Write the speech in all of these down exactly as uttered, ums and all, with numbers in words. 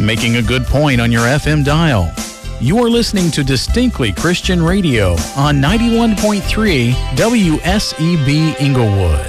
making a good point on your F M dial. You are listening to Distinctly Christian Radio on ninety-one point three W S E B Inglewood.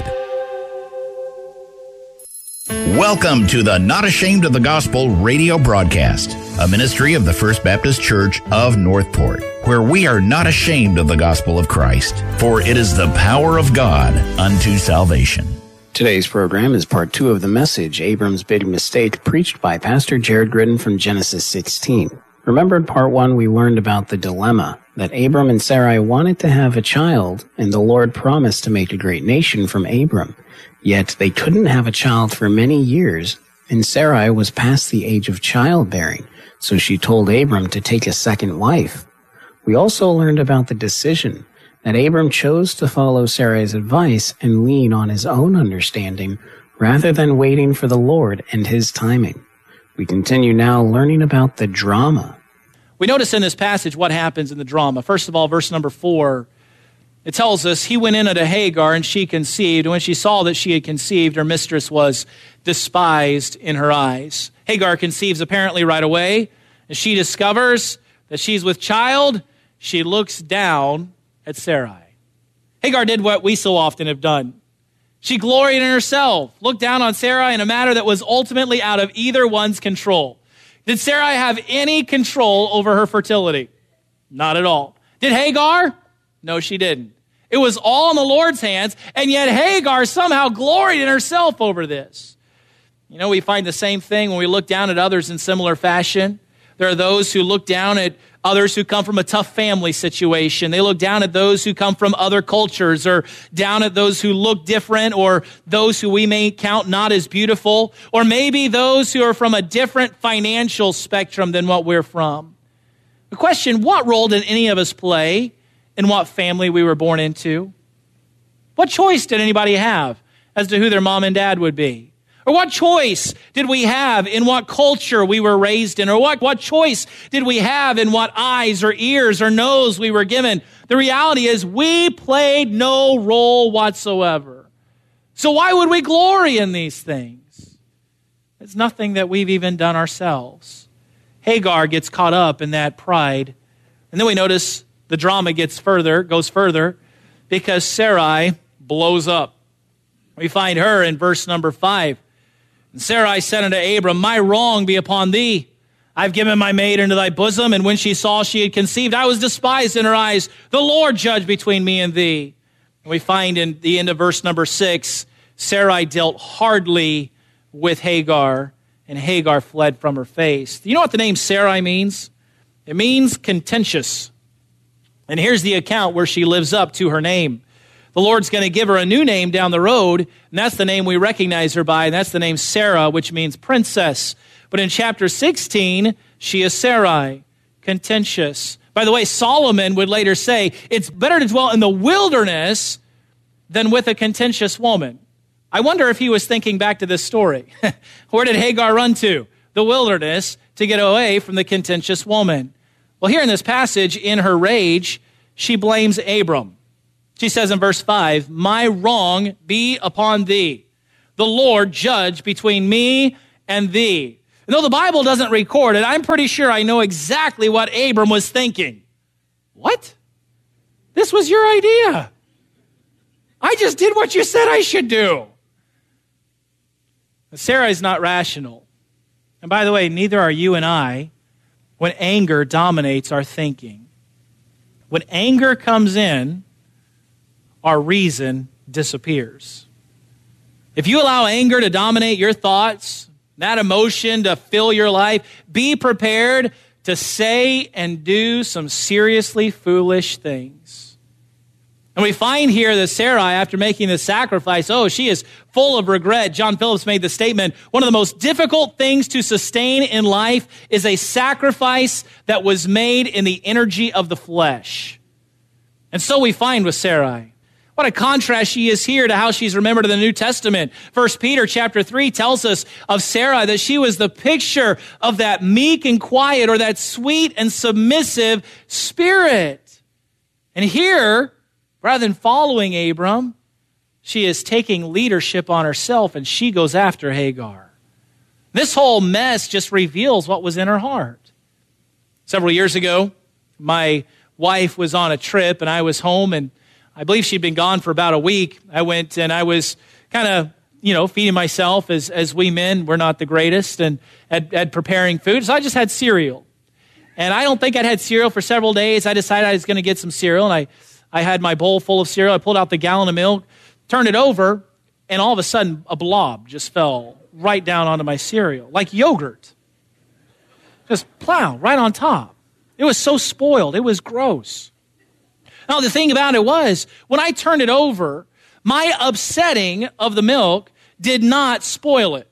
Welcome to the Not Ashamed of the Gospel radio broadcast, a ministry of the First Baptist Church of Northport, where we are not ashamed of the gospel of Christ, for it is the power of God unto salvation. Today's program is part two of the message, Abram's Big Mistake, preached by Pastor Jared Gridden from Genesis sixteen. Remember in part one we learned about the dilemma, that Abram and Sarai wanted to have a child, and the Lord promised to make a great nation from Abram. Yet they couldn't have a child for many years, and Sarai was past the age of childbearing, so she told Abram to take a second wife. We also learned about the decision, that Abram chose to follow Sarai's advice and lean on his own understanding rather than waiting for the Lord and his timing. We continue now learning about the drama. We notice in this passage what happens in the drama. First of all, verse number four, it tells us, he went in unto Hagar and she conceived. And when she saw that she had conceived, her mistress was despised in her eyes. Hagar conceives apparently right away. And she discovers that she's with child. She looks down at Sarai. Hagar did what we so often have done. She gloried in herself, looked down on Sarai in a matter that was ultimately out of either one's control. Did Sarai have any control over her fertility? Not at all. Did Hagar? No, she didn't. It was all in the Lord's hands, and yet Hagar somehow gloried in herself over this. You know, we find the same thing when we look down at others in similar fashion. There are those who look down at others who come from a tough family situation. They look down at those who come from other cultures, or down at those who look different, or those who we may count not as beautiful, or maybe those who are from a different financial spectrum than what we're from. The question, what role did any of us play in what family we were born into? What choice did anybody have as to who their mom and dad would be? Or what choice did we have in what culture we were raised in? Or what, what choice did we have in what eyes or ears or nose we were given? The reality is we played no role whatsoever. So why would we glory in these things? It's nothing that we've even done ourselves. Hagar gets caught up in that pride. And then we notice the drama gets further, goes further, because Sarai blows up. We find her in verse number five. And Sarai said unto Abram, my wrong be upon thee. I've given my maid into thy bosom, and when she saw she had conceived, I was despised in her eyes. The Lord judge between me and thee. And we find in the end of verse number six, Sarai dealt hardly with Hagar, and Hagar fled from her face. Do you know what the name Sarai means? It means contentious. And here's the account where she lives up to her name. The Lord's going to give her a new name down the road, and that's the name we recognize her by, and that's the name Sarah, which means princess. But in chapter sixteen, she is Sarai, contentious. By the way, Solomon would later say, it's better to dwell in the wilderness than with a contentious woman. I wonder if he was thinking back to this story. Where did Hagar run to? The wilderness, to get away from the contentious woman. Well, here in this passage, in her rage, she blames Abram. She says in verse five, my wrong be upon thee. The Lord judge between me and thee. And though the Bible doesn't record it, I'm pretty sure I know exactly what Abram was thinking. What? This was your idea. I just did what you said I should do. But Sarah is not rational. And by the way, neither are you and I when anger dominates our thinking. When anger comes in, our reason disappears. If you allow anger to dominate your thoughts, that emotion to fill your life, be prepared to say and do some seriously foolish things. And we find here that Sarai, after making the sacrifice, oh, she is full of regret. John Phillips made the statement, one of the most difficult things to sustain in life is a sacrifice that was made in the energy of the flesh. And so we find with Sarai. What a contrast she is here to how she's remembered in the New Testament. First Peter chapter three tells us of Sarah that she was the picture of that meek and quiet, or that sweet and submissive spirit. And here, rather than following Abram, she is taking leadership on herself, and she goes after Hagar. This whole mess just reveals what was in her heart. Several years ago, my wife was on a trip and I was home, and I believe she'd been gone for about a week. I went and I was kind of, you know, feeding myself as, as we men, we're not the greatest, and at, at preparing food. So I just had cereal. And I don't think I'd had cereal for several days. I decided I was going to get some cereal, and I, I had my bowl full of cereal. I pulled out the gallon of milk, turned it over, and all of a sudden a blob just fell right down onto my cereal, like yogurt. Just plow, right on top. It was so spoiled. It was gross. Now, the thing about it was, when I turned it over, my upsetting of the milk did not spoil it.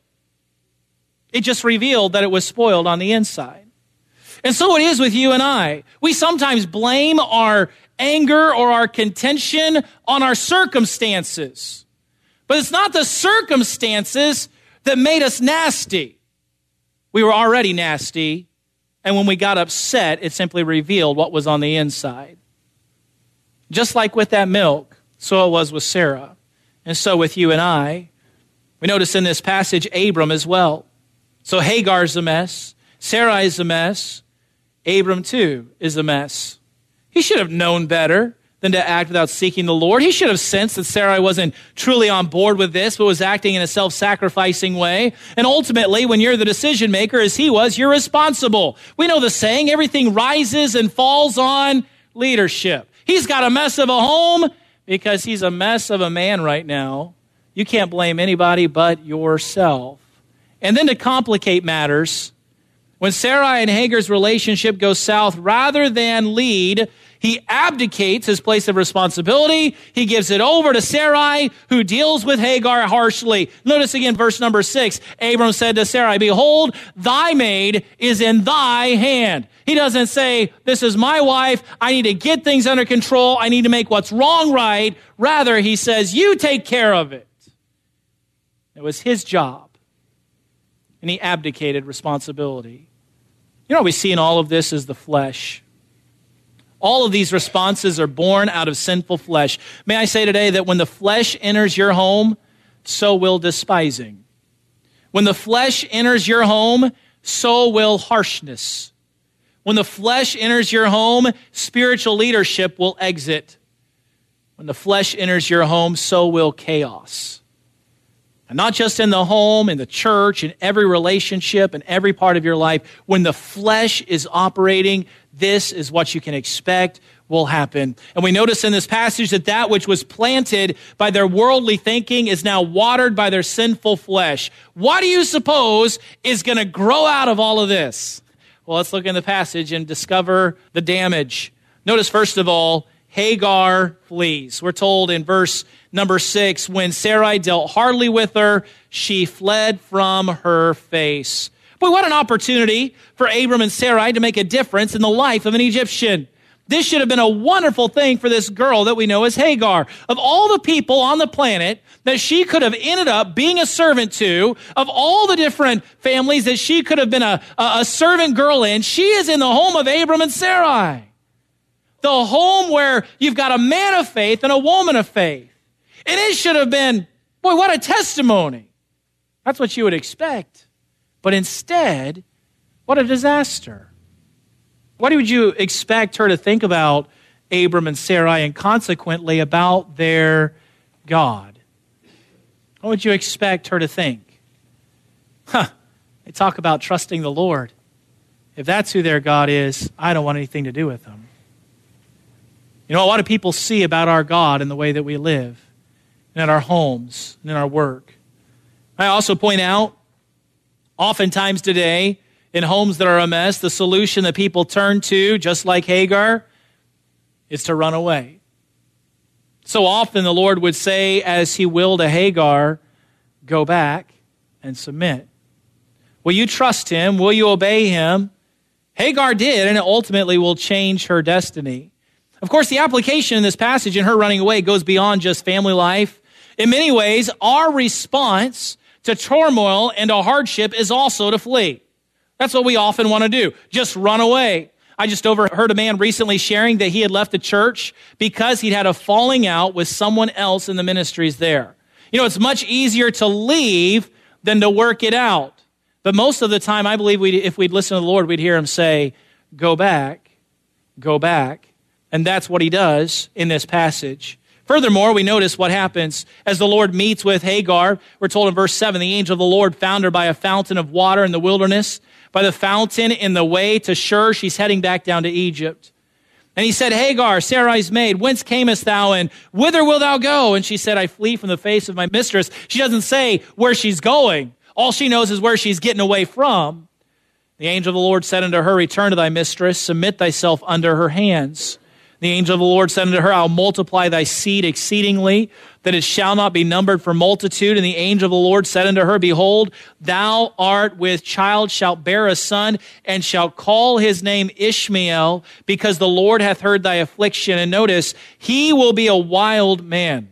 It just revealed that it was spoiled on the inside. And so it is with you and I. We sometimes blame our anger or our contention on our circumstances. But it's not the circumstances that made us nasty. We were already nasty, and when we got upset, it simply revealed what was on the inside. Just like with that milk, so it was with Sarah, and so with you and I. We notice in this passage Abram as well. So Hagar's a mess, Sarai is a mess, Abram too is a mess. He should have known better than to act without seeking the Lord. He should have sensed that Sarai wasn't truly on board with this, but was acting in a self-sacrificing way. And ultimately, when you're the decision maker, as he was, you're responsible. We know the saying, everything rises and falls on leadership. He's got a mess of a home because he's a mess of a man right now. You can't blame anybody but yourself. And then to complicate matters, when Sarai and Hagar's relationship goes south, rather than lead, he abdicates his place of responsibility. He gives it over to Sarai, who deals with Hagar harshly. Notice again verse number six. Abram said to Sarai, behold, thy maid is in thy hand. He doesn't say, this is my wife. I need to get things under control. I need to make what's wrong right. Rather, he says, you take care of it. It was his job. And he abdicated responsibility. You know what we see in all of this is the flesh. All of these responses are born out of sinful flesh. May I say today that when the flesh enters your home, so will despising. When the flesh enters your home, so will harshness. When the flesh enters your home, spiritual leadership will exit. When the flesh enters your home, so will chaos. And not just in the home, in the church, in every relationship, in every part of your life. When the flesh is operating, this is what you can expect will happen. And we notice in this passage that that which was planted by their worldly thinking is now watered by their sinful flesh. What do you suppose is going to grow out of all of this? Well, let's look in the passage and discover the damage. Notice, first of all, Hagar flees. We're told in verse number six, when Sarai dealt hardly with her, she fled from her face. Boy, what an opportunity for Abram and Sarai to make a difference in the life of an Egyptian. This should have been a wonderful thing for this girl that we know as Hagar. Of all the people on the planet that she could have ended up being a servant to, of all the different families that she could have been a, a servant girl in, she is in the home of Abram and Sarai. The home where you've got a man of faith and a woman of faith. And it should have been, boy, what a testimony. That's what you would expect. But instead, what a disaster. What would you expect her to think about Abram and Sarai, and consequently about their God? What would you expect her to think? Huh, they talk about trusting the Lord. If that's who their God is, I don't want anything to do with them. You know, what do people see about our God in the way that we live, and in our homes, and in our work? I also point out, oftentimes today, in homes that are a mess, the solution that people turn to, just like Hagar, is to run away. So often the Lord would say, as he will to Hagar, go back and submit. Will you trust him? Will you obey him? Hagar did, and it ultimately will change her destiny. Of course, the application in this passage in her running away goes beyond just family life. In many ways, our response to turmoil and to hardship is also to flee. That's what we often want to do, just run away. I just overheard a man recently sharing that he had left the church because he'd had a falling out with someone else in the ministries there. You know, it's much easier to leave than to work it out. But most of the time, I believe we'd, if we'd listen to the Lord, we'd hear him say, go back, go back. And that's what he does in this passage. Furthermore, we notice what happens as the Lord meets with Hagar. We're told in verse seven, the angel of the Lord found her by a fountain of water in the wilderness, by the fountain in the way to Shur. She's heading back down to Egypt. And he said, Hagar, Sarai's maid, whence camest thou, and whither wilt thou go? And she said, I flee from the face of my mistress. She doesn't say where she's going. All she knows is where she's getting away from. The angel of the Lord said unto her, return to thy mistress, submit thyself under her hands. The angel of the Lord said unto her, I'll multiply thy seed exceedingly, that it shall not be numbered for multitude. And the angel of the Lord said unto her, behold, thou art with child, shalt bear a son, and shalt call his name Ishmael, because the Lord hath heard thy affliction. And notice, he will be a wild man.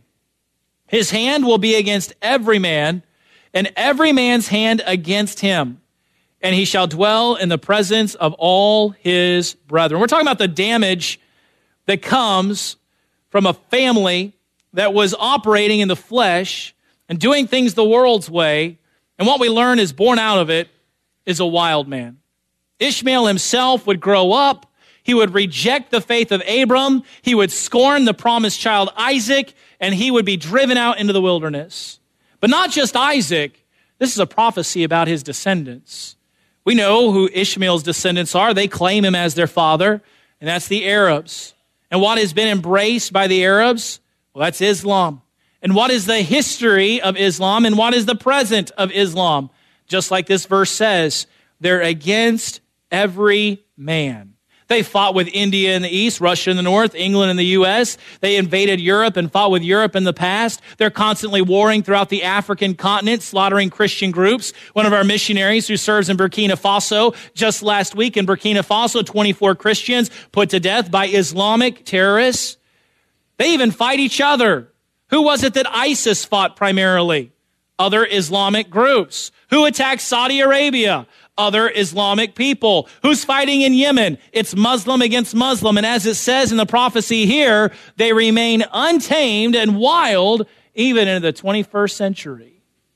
His hand will be against every man, and every man's hand against him. And he shall dwell in the presence of all his brethren. We're talking about the damage that comes from a family that was operating in the flesh and doing things the world's way. And what we learn is born out of it is a wild man. Ishmael himself would grow up. He would reject the faith of Abram. He would scorn the promised child Isaac, and he would be driven out into the wilderness. But not just Isaac. This is a prophecy about his descendants. We know who Ishmael's descendants are. They claim him as their father, and that's the Arabs. And what has been embraced by the Arabs? Well, that's Islam. And what is the history of Islam? And what is the present of Islam? Just like this verse says, they're against every man. They fought with India in the east, Russia in the north, England in the U S. They invaded Europe and fought with Europe in the past. They're constantly warring throughout the African continent, slaughtering Christian groups. One of our missionaries who serves in Burkina Faso, just last week in Burkina Faso, twenty-four Christians put to death by Islamic terrorists. They even fight each other. Who was it that ISIS fought primarily? Other Islamic groups. Who attacked Saudi Arabia? Other Islamic people. Who's fighting in Yemen? It's Muslim against Muslim. And as it says in the prophecy here, they remain untamed and wild even in the twenty-first century.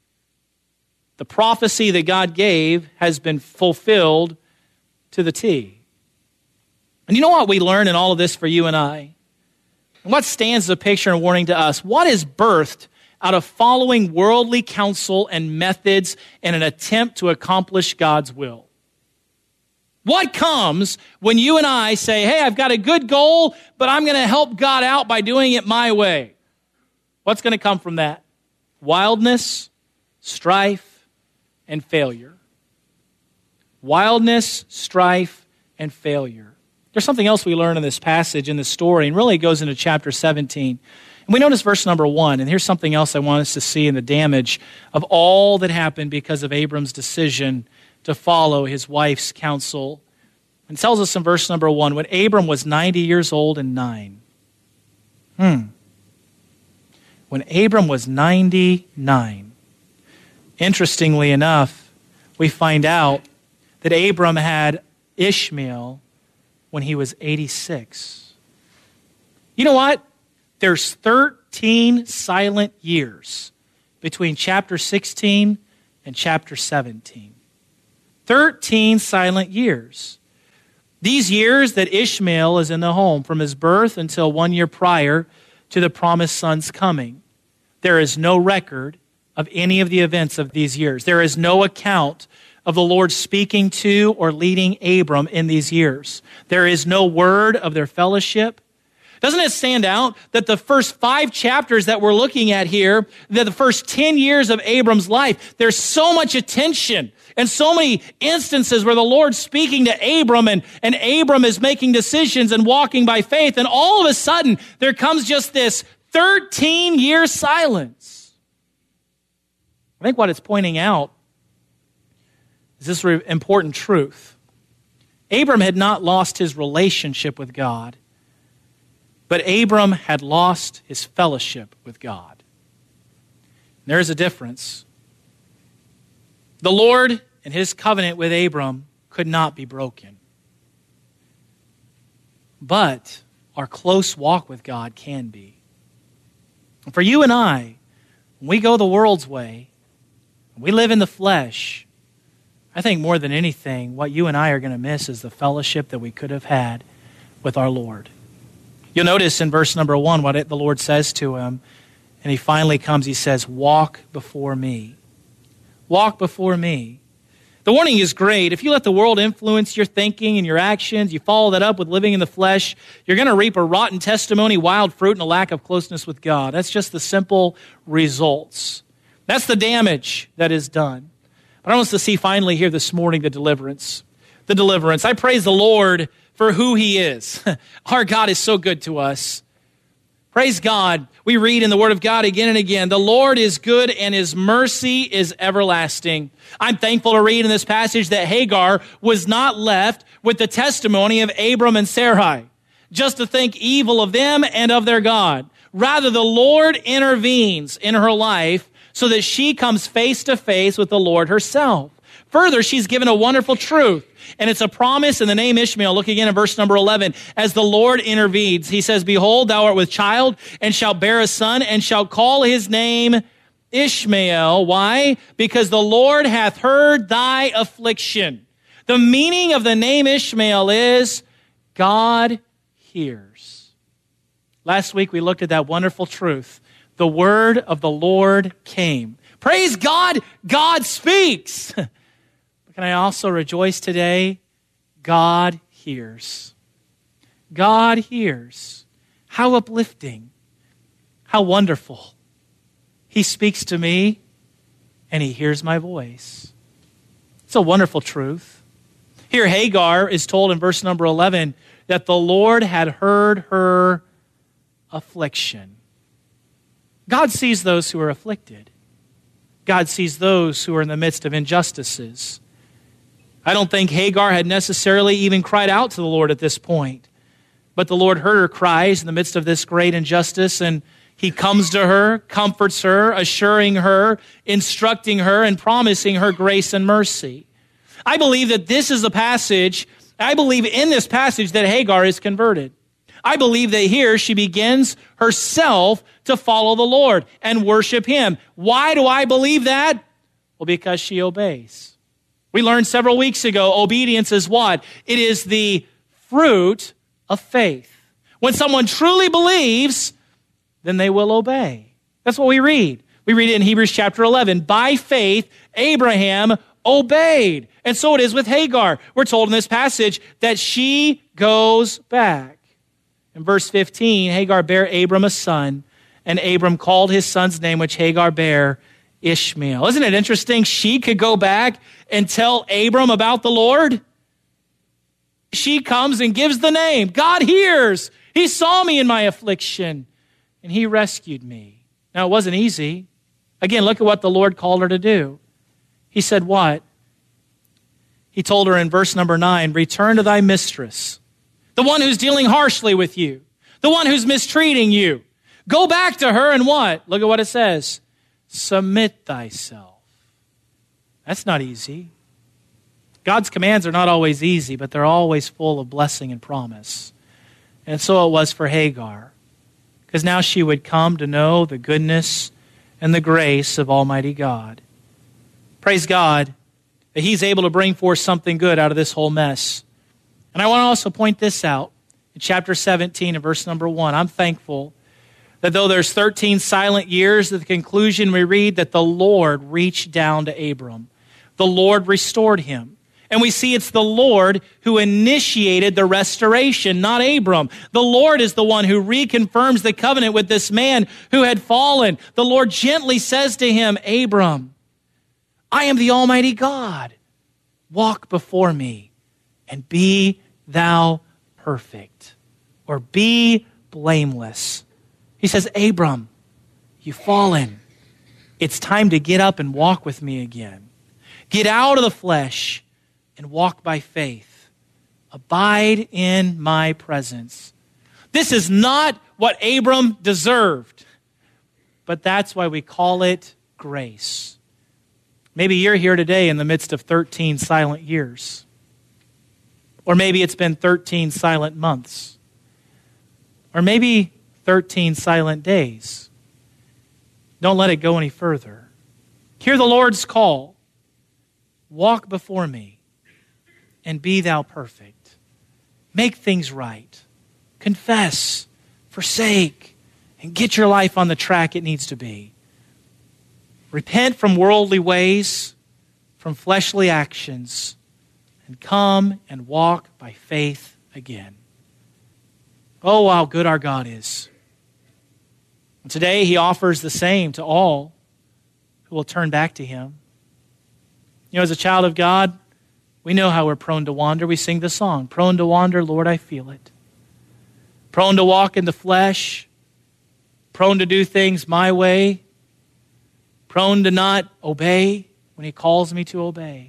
The prophecy that God gave has been fulfilled to the T. And you know what we learn in all of this for you and I? And what stands as a picture and warning to us? What is birthed out of following worldly counsel and methods in an attempt to accomplish God's will? What comes when you and I say, hey, I've got a good goal, but I'm going to help God out by doing it my way? What's going to come from that? Wildness, strife, and failure. Wildness, strife, and failure. There's something else we learn in this passage, in this story, and really it goes into chapter seventeen. And we notice verse number one, and here's something else I want us to see in the damage of all that happened because of Abram's decision to follow his wife's counsel. And it tells us in verse number one, when Abram was ninety years old and nine. Hmm. When Abram was ninety-nine. Interestingly enough, we find out that Abram had Ishmael when he was eighty-six. You know what? There's thirteen silent years between chapter sixteen and chapter seventeen. thirteen silent years. These years that Ishmael is in the home from his birth until one year prior to the promised son's coming. There is no record of any of the events of these years. There is no account of the Lord speaking to or leading Abram in these years. There is no word of their fellowship. Doesn't it stand out that the first five chapters that we're looking at here, that the first ten years of Abram's life, there's so much attention and so many instances where the Lord's speaking to Abram and, and Abram is making decisions and walking by faith. And all of a sudden, there comes just this thirteen-year silence. I think what it's pointing out is this important truth. Abram had not lost his relationship with God, but Abram had lost his fellowship with God. There is a difference. The Lord and his covenant with Abram could not be broken. But our close walk with God can be. And for you and I, when we go the world's way, we live in the flesh, I think more than anything, what you and I are going to miss is the fellowship that we could have had with our Lord. You'll notice in verse number one what it, the Lord says to him, and he finally comes, he says, walk before me. Walk before me. The warning is great. If you let the world influence your thinking and your actions, you follow that up with living in the flesh, you're going to reap a rotten testimony, wild fruit, and a lack of closeness with God. That's just the simple results. That's the damage that is done. But I want us to see finally here this morning the deliverance. The deliverance. I praise the Lord for who He is. Our God is so good to us. Praise God. We read in the Word of God again and again, the Lord is good and His mercy is everlasting. I'm thankful to read in this passage that Hagar was not left with the testimony of Abram and Sarai, just to think evil of them and of their God. Rather, the Lord intervenes in her life so that she comes face to face with the Lord herself. Further, she's given a wonderful truth, and it's a promise in the name Ishmael. Look again in verse number eleven. As the Lord intervenes, He says, behold, thou art with child, and shalt bear a son, and shalt call his name Ishmael. Why? Because the Lord hath heard thy affliction. The meaning of the name Ishmael is God hears. Last week we looked at that wonderful truth. The word of the Lord came. Praise God, God speaks. Can I also rejoice today? God hears. God hears. How uplifting. How wonderful. He speaks to me and He hears my voice. It's a wonderful truth. Here Hagar is told in verse number eleven that the Lord had heard her affliction. God sees those who are afflicted. God sees those who are in the midst of injustices. I don't think Hagar had necessarily even cried out to the Lord at this point. But the Lord heard her cries in the midst of this great injustice, and He comes to her, comforts her, assuring her, instructing her, and promising her grace and mercy. I believe that this is a passage, I believe in this passage that Hagar is converted. I believe that here she begins herself to follow the Lord and worship Him. Why do I believe that? Well, because she obeys. We learned several weeks ago, obedience is what? It is the fruit of faith. When someone truly believes, then they will obey. That's what we read. We read it in Hebrews chapter eleven. By faith, Abraham obeyed. And so it is with Hagar. We're told in this passage that she goes back. In verse fifteen, Hagar bare Abram a son, and Abram called his son's name, which Hagar bare, Ishmael. Isn't it interesting? She could go back and tell Abram about the Lord. She comes and gives the name. God hears. He saw me in my affliction, and He rescued me. Now, it wasn't easy. Again, look at what the Lord called her to do. He said what? He told her in verse number nine, return to thy mistress, the one who's dealing harshly with you, the one who's mistreating you. Go back to her and what? Look at what it says. Submit thyself. That's not easy. God's commands are not always easy, but they're always full of blessing and promise. And so it was for Hagar, because now she would come to know the goodness and the grace of Almighty God. Praise God that He's able to bring forth something good out of this whole mess. And I want to also point this out in chapter seventeen and verse number one. I'm thankful that though there's thirteen silent years, at the conclusion we read that the Lord reached down to Abram. The Lord restored him. And we see it's the Lord who initiated the restoration, not Abram. The Lord is the one who reconfirms the covenant with this man who had fallen. The Lord gently says to him, Abram, I am the Almighty God. Walk before me and be thou perfect, or be blameless. He says, Abram, you've fallen. It's time to get up and walk with me again. Get out of the flesh and walk by faith. Abide in my presence. This is not what Abram deserved, but that's why we call it grace. Maybe you're here today in the midst of thirteen silent years. Or maybe it's been thirteen silent months. Or maybe thirteen silent days. Don't let it go any further. Hear the Lord's call. walk before me and be thou perfect. Make things right. Confess, forsake, and get your life on the track it needs to be. Repent from worldly ways, from fleshly actions, and come and walk by faith again. Oh, how good our God is. And today he offers the same to all who will turn back to him. You know, as a child of God, we know how we're prone to wander. We sing the song, prone to wander, Lord, I feel it. Prone to walk in the flesh, prone to do things my way, prone to not obey when he calls me to obey.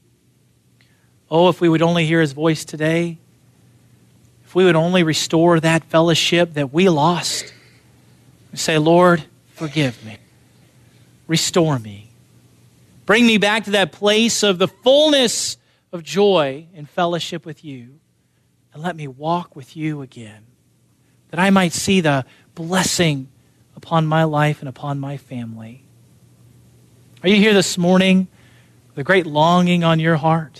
Oh, if we would only hear his voice today, if we would only restore that fellowship that we lost, and say, Lord, forgive me. Restore me. Bring me back to that place of the fullness of joy and fellowship with you, and let me walk with you again, that I might see the blessing upon my life and upon my family. Are you here this morning with a great longing on your heart?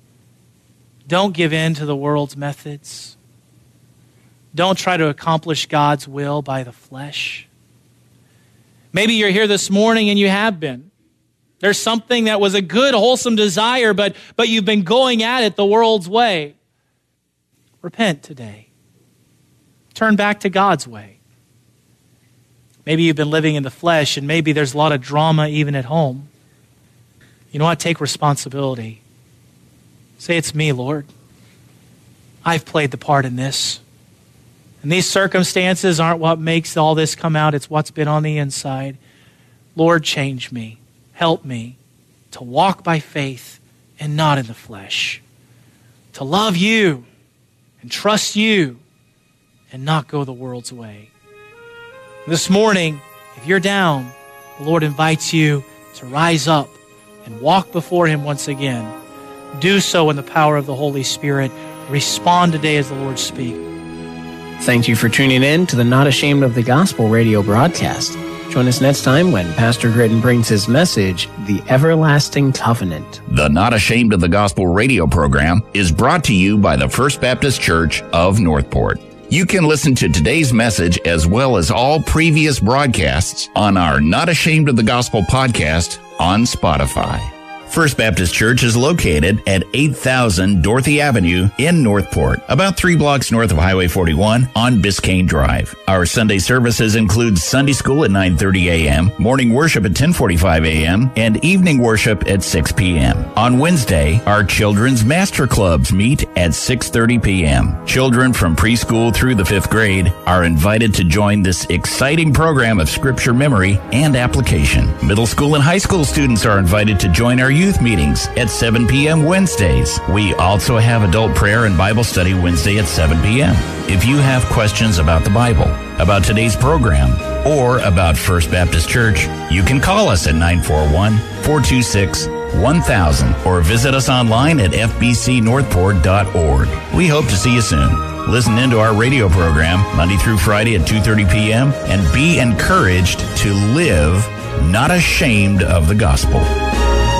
Don't give in to the world's methods. Don't try to accomplish God's will by the flesh. Maybe you're here this morning and you have been. There's something that was a good, wholesome desire, but, but you've been going at it the world's way. Repent today. Turn back to God's way. Maybe you've been living in the flesh, and maybe there's a lot of drama even at home. You know what? Take responsibility. Say, it's me, Lord. I've played the part in this. And these circumstances aren't what makes all this come out. It's what's been on the inside. Lord, change me. Help me to walk by faith and not in the flesh. To love you and trust you and not go the world's way. This morning, if you're down, the Lord invites you to rise up and walk before him once again. Do so in the power of the Holy Spirit. Respond today as the Lord speaks. Thank you for tuning in to the Not Ashamed of the Gospel radio broadcast. Join us next time when Pastor Gritton brings his message, The Everlasting Covenant. The Not Ashamed of the Gospel radio program is brought to you by the First Baptist Church of Northport. You can listen to today's message as well as all previous broadcasts on our Not Ashamed of the Gospel podcast on Spotify. First Baptist Church is located at eight thousand Dorothy Avenue in Northport, about three blocks north of Highway forty-one on Biscayne Drive. Our Sunday services include Sunday school at nine thirty a.m., morning worship at ten forty-five a.m., and evening worship at six p.m. On Wednesday, our children's master clubs meet at six thirty p.m. Children from preschool through the fifth grade are invited to join this exciting program of scripture memory and application. Middle school and high school students are invited to join our youth meetings at seven p.m. Wednesdays. We also have adult prayer and Bible study Wednesday at seven p.m. If you have questions about the Bible, about today's program, or about First Baptist Church, you can call us at nine four one, four two six, one thousand or visit us online at f b c northport dot org. We hope to see you soon. Listen into our radio program Monday through Friday at two thirty p.m. and be encouraged to live not ashamed of the gospel.